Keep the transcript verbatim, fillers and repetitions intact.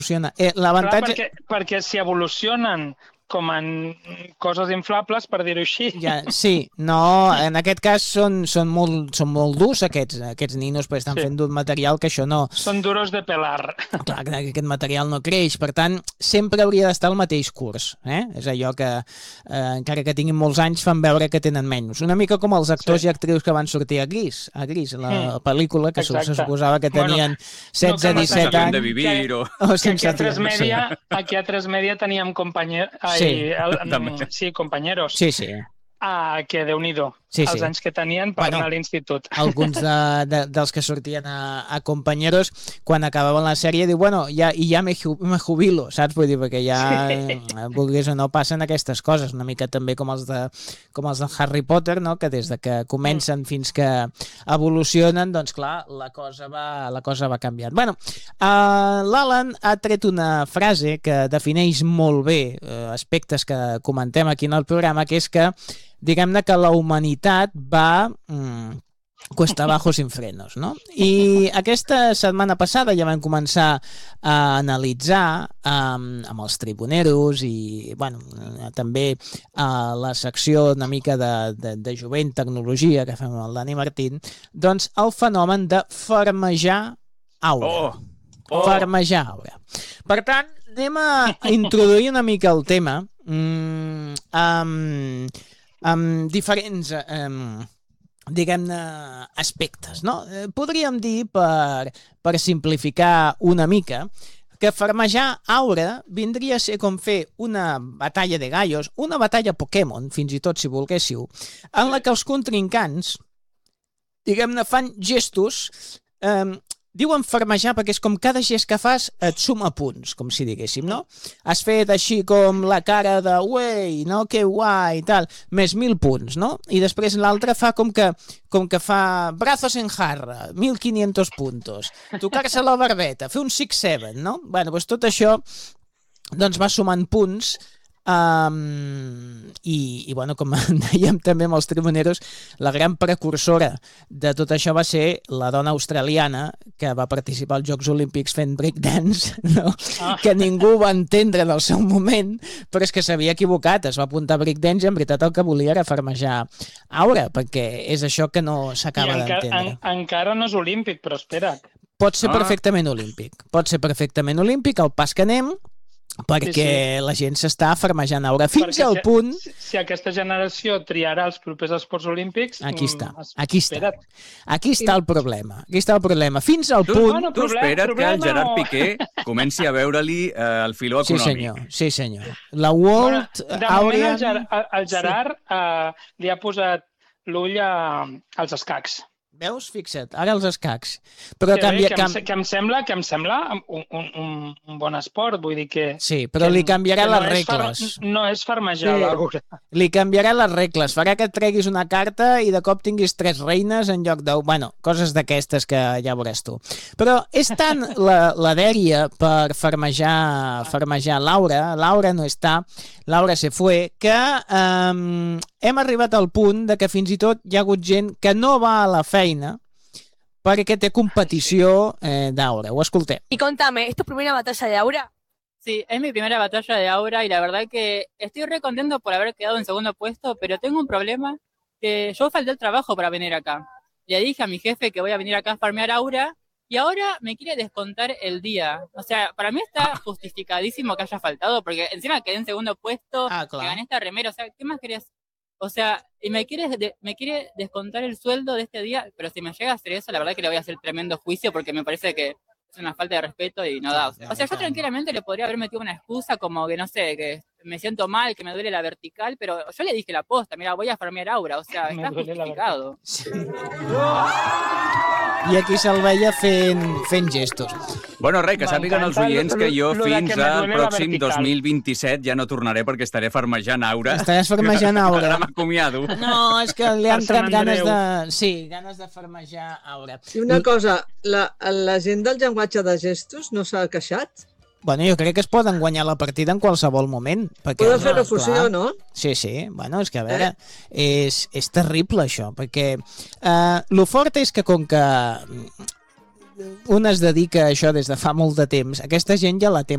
Eh, L'avantatge... Perquè, perquè si evolucionen com en coses inflables, per dir-ho així. Ja, sí, no, en aquest cas són, són, molt, són molt durs aquests, aquests ninos, perquè estan sí. fent d'un material que això no... Són duros de pelar. Clar, que aquest material no creix, per tant, sempre hauria d'estar al mateix curs. Eh? És allò que, eh, encara que tinguin molts anys, fan veure que tenen menys. Una mica com els actors sí. i actrius que van sortir a Gris, a Gris, la mm. pel·lícula, que Exacte. se suposava que tenien bueno, setze disset anys. De vivir, o... o que aquí, a tres media, aquí a tres media teníem companyer... Sí. El, sí, companyeros. Sí, sí. Ah, que Déu-n'hi-do, sí, els sí. anys que tenien per bueno, anar a l'institut. Alguns de, de, dels que sortien a, a Companyeros, quan acabaven la sèrie, diu, bueno, ja, i ja me, me jubilo, saps? Vull dir, perquè ja, sí. vulguis o no, passen aquestes coses, una mica també com els de, com els de Harry Potter, no? Que des de que comencen mm. fins que evolucionen, doncs clar, la cosa va, la cosa va canviant. Bueno, uh, l'Alan ha tret una frase que defineix molt bé uh, aspectes que comentem aquí en el programa, que és que diguem-ne que la humanitat va mmm, cuesta abajo sin frenos, no? I aquesta setmana passada ja vam començar a analitzar um, amb els tribuneros i, bueno, també a la secció una mica de, de, de jovent tecnologia que fem amb el Dani Martín, doncs el fenomen de farmejar aura. Oh! Oh! Farmejar aura. Per tant, anem a introduir una mica el tema um, amb... amb diferents, um, diguem-ne, aspectes, no? Podríem dir, per, per simplificar una mica, que farmejar aura vindria a ser com fer una batalla de gallos, una batalla Pokémon, fins i tot si volguéssiu, en la que els contrincants, diguem-ne, fan gestos... Um, Diuen farmejar perquè és com cada gest que fas et suma punts, com si diguéssim, no? Has fet així com la cara de uei, no? Que guai, i tal, més mil punts, no? I després l'altre fa com que, com que fa brazos en jarra, mil quinientos puntos, tocar-se la barbeta, fer un six seven, no? Bueno, doncs tot això doncs va sumant punts. Um, i, i bueno, com dèiem també amb els tribuneros, la gran precursora de tot això va ser la dona australiana que va participar als Jocs Olímpics fent breakdance, no? Ah. Que ningú va entendre en el seu moment, però és que s'havia equivocat, es va apuntar a breakdance i en veritat el que volia era farmejar aura, perquè és això que no s'acaba d'entendre. En, encara no és olímpic, però espera't. Pot ser ah. perfectament olímpic, pot ser perfectament olímpic, el pas que anem, perquè sí, sí. la gent s'està farmejant aura fins perquè al si, punt... Si aquesta generació triarà els propers esports olímpics... Aquí està, aquí està. Aquí està el problema. Aquí està el problema. Fins al tu, punt... Bueno, tu espera't que el Gerard Piqué comenci a veure-li eh, el filó econòmic. Sí, senyor. Sí, senyor. La World... Bueno, de moment el, Ger el Gerard sí. eh, li ha posat l'ull als escacs. Veus? Fixa't, ara els escacs. Però que, canvia, bé, que, cam... em, que em sembla, que em sembla un, un, un bon esport, vull dir que... Sí, però que, li canviarà les no regles. És far, no és farmejar sí. l'aura. Li canviarà les regles, farà que et treguis una carta i de cop tinguis tres reines en lloc de... Bueno, coses d'aquestes que ja veuràs tu. Però és tant la, la dèria per farmejar, farmejar l'aura, l'aura no està, l'aura se fue, que um, hem arribat al punt de que fins i tot hi ha hagut gent que no va a la feina porque te competició eh, de aura. O escoltem. Y contame, ¿es tu primera batalla de aura? Sí, es mi primera batalla de aura y la verdad que estoy re contento por haber quedado en segundo puesto, pero tengo un problema que yo falté el trabajo para venir acá. Le dije a mi jefe que voy a venir acá a farmear aura y ahora me quiere descontar el día. O sea, para mí está justificadísimo que haya faltado porque encima quedé en segundo puesto, ah, claro. que gané esta remera. O sea, ¿qué más querías? O sea, y me quiere, de, me quiere descontar el sueldo de este día, pero si me llega a hacer eso, la verdad que le voy a hacer tremendo juicio porque me parece que es una falta de respeto y no da. O sea, o sea, yo tranquilamente le podría haber metido una excusa como que, no sé, que me siento mal, que me duele la vertical, pero yo le dije la posta, mira, voy a farmear aura, o sea, está justificado. Sí. I aquí se'l veia fent, fent gestos. Bueno, res, que sàpiguen els oients que jo fins al pròxim dos mil vint-i-set ja no tornaré perquè estaré farmejant aura. Estaràs farmejant aura. Ara m'acomiado. No, és que li han tret ganes de... Sí, ganes de farmejar aura. I una cosa, la, la gent del llenguatge de gestos no s'ha queixat? Bueno, jo crec que es poden guanyar la partida en qualsevol moment. Perquè, Poden fer fusió, no? Sí, sí. Bueno, és que a veure, eh? és, és terrible això, perquè eh, lo fort és que com que un es dedica a això des de fa molt de temps, aquesta gent ja la té